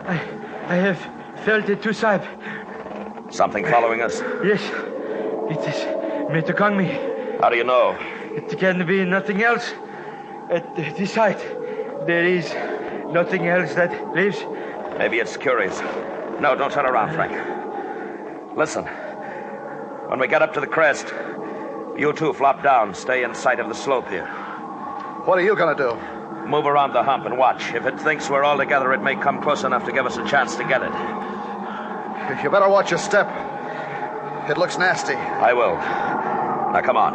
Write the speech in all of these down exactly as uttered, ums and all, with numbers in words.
I, I have felt it too, Sahib. Something following us? Yes. It is Metokangmi. How do you know? It can be nothing else. At this height, there is nothing else that lives. Maybe it's curious. No, don't turn around, Frank. Listen. When we get up to the crest, you two flop down. Stay in sight of the slope here. What are you going to do? Move around the hump and watch. If it thinks we're all together, it may come close enough to give us a chance to get it. You better watch your step. It looks nasty. I will. Now, come on.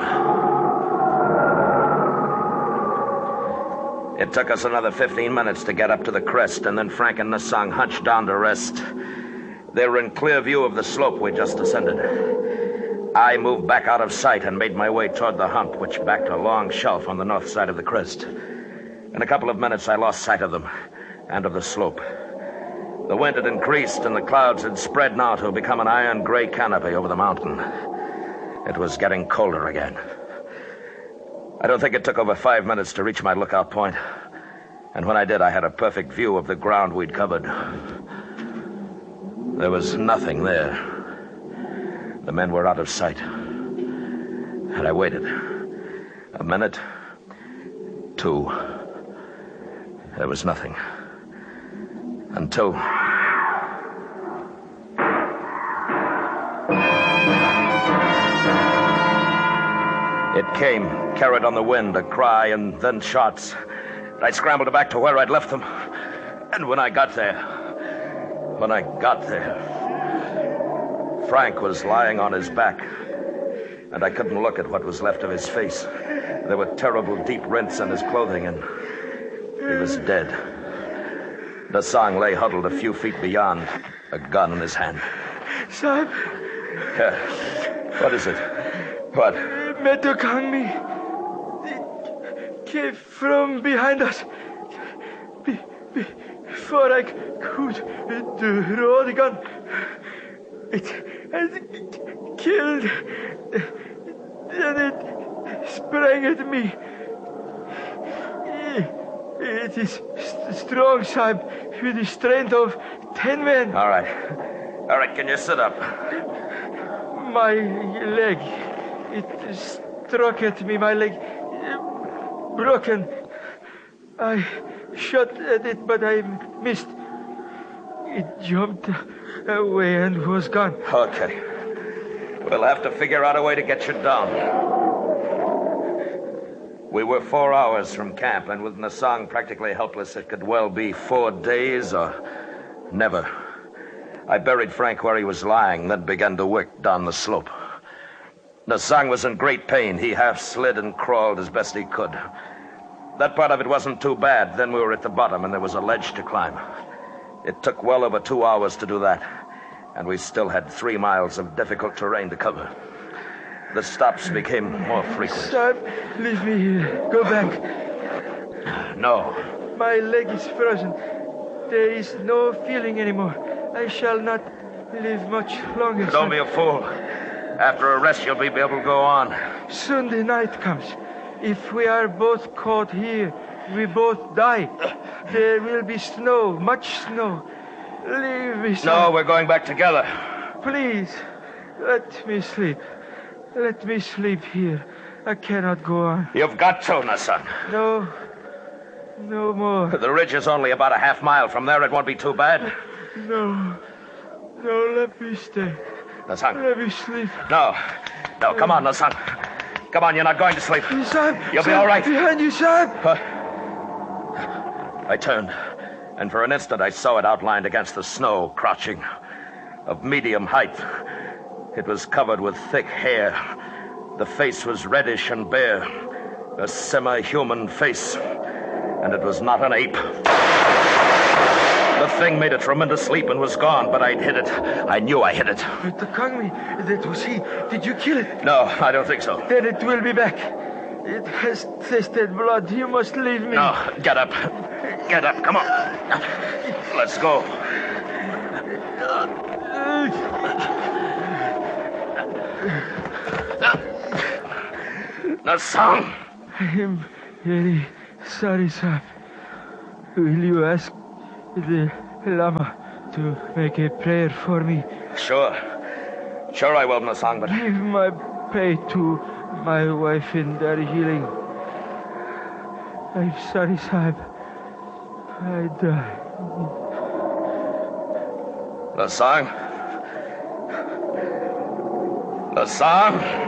It took us another fifteen minutes to get up to the crest, and then Frank and Nasang hunched down to rest. They were in clear view of the slope we just ascended. I moved back out of sight and made my way toward the hump, which backed a long shelf on the north side of the crest. In a couple of minutes, I lost sight of them and of the slope. The wind had increased, and the clouds had spread now to become an iron gray canopy over the mountain. It was getting colder again. I don't think it took over five minutes to reach my lookout point, and when I did, I had a perfect view of the ground we'd covered. There was nothing there. The men were out of sight. And I waited. A minute. Two. There was nothing. Until... It came, carried on the wind, a cry and then shots. I scrambled back to where I'd left them. And when I got there... When I got there... Frank was lying on his back, and I couldn't look at what was left of his face. There were terrible deep rents in his clothing, and he was dead. Nasang lay huddled a few feet beyond, a gun in his hand. Sahib. Yeah. What is it? What? Metokangmi. It came from behind us. Be, be, before I could draw the gun, it has killed. Then it sprang at me. It is strong, Sahib, with the strength of ten men. All right. All right, can you sit up? My leg, it struck at me, my leg broken. I shot at it, but I missed. It jumped away and was gone. Okay. We'll have to figure out a way to get you down. We were four hours from camp, and with Nasang practically helpless, it could well be four days or never. I buried Frank where he was lying, then began to work down the slope. Nasang was in great pain. He half slid and crawled as best he could. That part of it wasn't too bad. Then we were at the bottom, and there was a ledge to climb. It took well over two hours to do that, and we still had three miles of difficult terrain to cover. The stops became more frequent. Sahib, leave me here. Go back. No. My leg is frozen. There is no feeling anymore. I shall not live much longer. Don't be a fool. After a rest, you'll be able to go on. Soon the night comes. If we are both caught here, we both die. There will be snow, much snow. Leave me, Sahib. No, we're going back together. Please, let me sleep. Let me sleep here. I cannot go on. You've got to, Nasang. No. No more. The ridge is only about a half mile from there. It won't be too bad. No. No, let me stay. Nasang. Let me sleep. No. No, come on, Nasang. Come on, you're not going to sleep. Sahib, You'll be Sahib, all right. Behind you, Sahib. What? I turned, and for an instant I saw it outlined against the snow, crouching, of medium height. It was covered with thick hair. The face was reddish and bare, a semi-human face, and it was not an ape. The thing made a tremendous leap and was gone, but I'd hit it. I knew I hit it. Metokangmi, that was he. Did you kill it? No, I don't think so. Then it will be back. It has tasted blood. You must leave me. No, get up. Get up, come on. Let's go. Nasang! I am very sorry, Sahib. Will you ask the Lama to make a prayer for me. Sure. Sure I will, Nasang, but... Give my pay to my wife in Darjeeling. I'm sorry, Sahib. I die. Nasang? Nasang?